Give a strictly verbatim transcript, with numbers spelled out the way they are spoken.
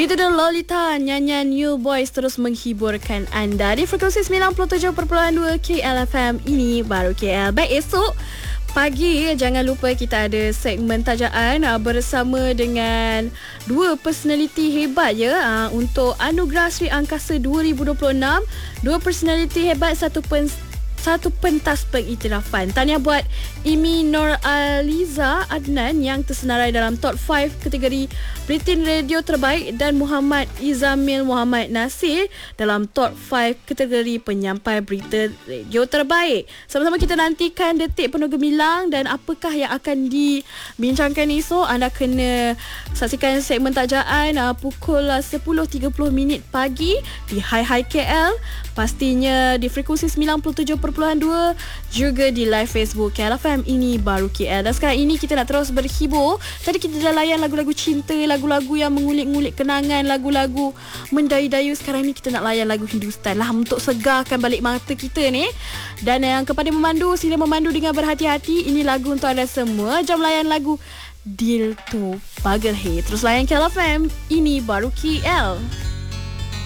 Itu dah Lolita, nyanyian New Boys terus menghiburkan anda di frekuensi sembilan puluh tujuh perpuluhan dua K L F M. Ini baru K L. Baik, esok pagi jangan lupa kita ada segmen tajaan uh, bersama dengan dua personaliti hebat ya uh, untuk Anugerah Sri Angkasa dua ribu dua puluh enam. Dua personaliti hebat, satu pen satu pentas pengiktirafan. Tahniah buat Imi Nur Aliza Adnan yang tersenarai dalam top lima kategori Britain Radio Terbaik dan Muhammad Izamil Muhammad Nasir dalam top lima kategori Penyampai Berita Radio Terbaik. Sama-sama kita nantikan detik penuh gemilang dan apakah yang akan dibincangkan esok. Anda kena saksikan segmen tajaan uh, pukul uh, sepuluh tiga puluh minit pagi di Hai Hai K L. Pastinya di frekuensi sembilan puluh tujuh perpuluhan dua, juga di live Facebook K L F M. Ini baru K L. Dan sekarang ini kita nak terus berhibur. Tadi kita dah layan lagu-lagu cinta, lagu-lagu yang mengulik-ngulik kenangan, lagu-lagu mendayu-dayu. Sekarang ni kita nak layan lagu Hindustan lah untuk segarkan balik mata kita ni. Dan yang kepada memandu, sila memandu dengan berhati-hati. Ini lagu untuk anda semua. Jom layan lagu Dil Tu Pagal Hai. Terus layan K L F M. Ini baru K L.